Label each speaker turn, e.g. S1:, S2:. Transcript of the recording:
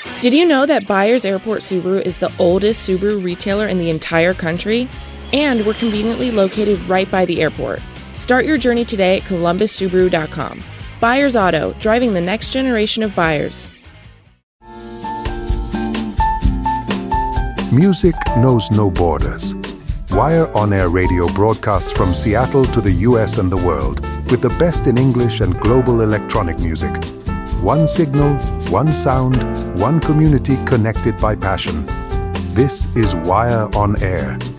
S1: Did you know that Byers Airport Subaru is the oldest Subaru retailer in the entire country? And we're conveniently located right by the airport. Start your journey today at columbussubaru.com. Byers Auto, driving the next generation of buyers.
S2: Music knows no borders. Wire On Air Radio broadcasts from Seattle to the US and the world with the best in English and global electronic music. One signal, one sound, one community connected by passion. This is Wire On Air.